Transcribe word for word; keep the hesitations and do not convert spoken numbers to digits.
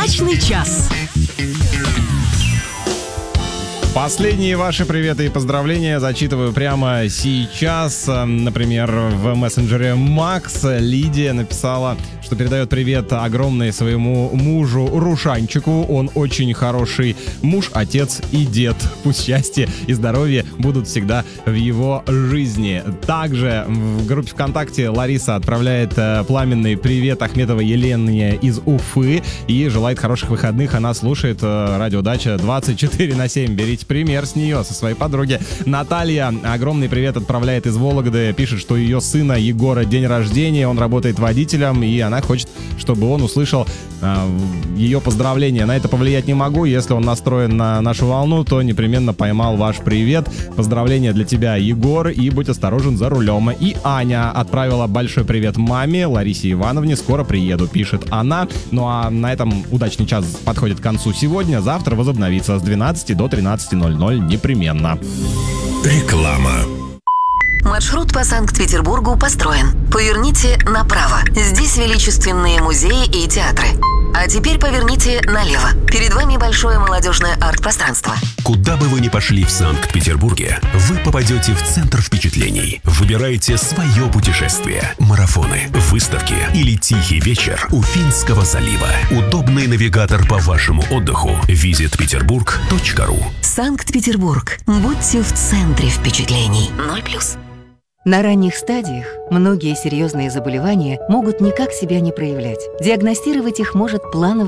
Удачный час. Последние ваши приветы и поздравления зачитываю прямо сейчас. Например, в мессенджере Макс Лидия написала, что передает привет огромный своему мужу Рушанчику. Он очень хороший муж, отец и дед. Пусть счастье и здоровье будут всегда в его жизни. Также в группе ВКонтакте Лариса отправляет пламенный привет Ахметовой Елене из Уфы и желает хороших выходных. Она слушает радио Дача двадцать четыре на семь. Берите пример с нее, со своей подруги. Наталья огромный привет отправляет из Вологды. Пишет, что ее сына Егора день рождения. Он работает водителем, и она хочет, чтобы он услышал э, ее поздравления. На это повлиять не могу. Если он настроен на нашу волну, то непременно поймал ваш привет. Поздравления для тебя, Егор, и будь осторожен за рулем. И Аня отправила большой привет маме Ларисе Ивановне. Скоро приеду, пишет она. Ну а на этом удачный час подходит к концу сегодня. Завтра возобновится с двенадцати до тринадцати ноль-ноль непременно. Реклама. Маршрут по Санкт-Петербургу построен. Поверните направо. Здесь величественные музеи и театры. А теперь поверните налево. Перед вами большое молодежное арт-пространство. Куда бы вы ни пошли в Санкт-Петербурге, вы попадете в центр впечатлений. Выбирайте свое путешествие. Марафоны, выставки или тихий вечер у Финского залива. Удобный навигатор по вашему отдыху. визит петербург точка ру. Санкт-Петербург. Будьте в центре впечатлений. Ноль плюс. На ранних стадиях многие серьезные заболевания могут никак себя не проявлять. Диагностировать их может плановый